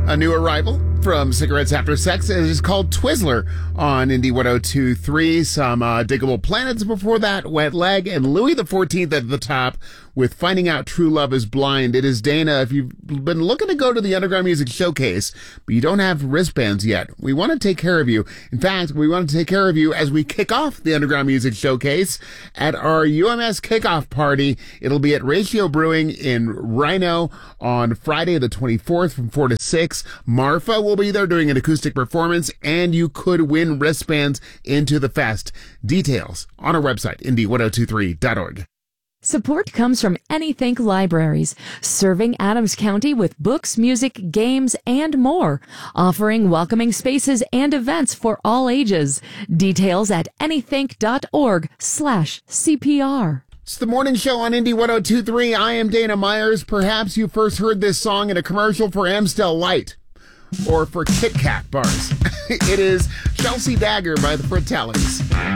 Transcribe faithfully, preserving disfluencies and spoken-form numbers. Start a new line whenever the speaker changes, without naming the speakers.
A new arrival from Cigarettes After Sex. It is called Twizzler on Indie one oh two point three. Some uh, Diggable Planets before that, Wet Leg, and Louis the fourteenth at the top with Finding Out True Love is Blind. It is Dana. If you've been looking to go to the Underground Music Showcase, but you don't have wristbands yet, we want to take care of you. In fact, we want to take care of you as we kick off the Underground Music Showcase at our U M S kickoff party. It'll be at Ratio Brewing in Rhino on Friday the twenty-fourth from four to six. Marfa will be there doing an acoustic performance, and you could win wristbands into the fest. Details on our website, indie ten twenty-three dot org.
Support comes from Anythink Libraries, serving Adams County with books, music, games, and more, offering welcoming spaces and events for all ages. Details at anythink.org slash CPR.
It's the morning show on Indie ten twenty-three. I am Dana Myers. Perhaps you first heard this song in a commercial for Amstel Light or for Kit Kat bars. It is Chelsea Dagger by the Fratellis.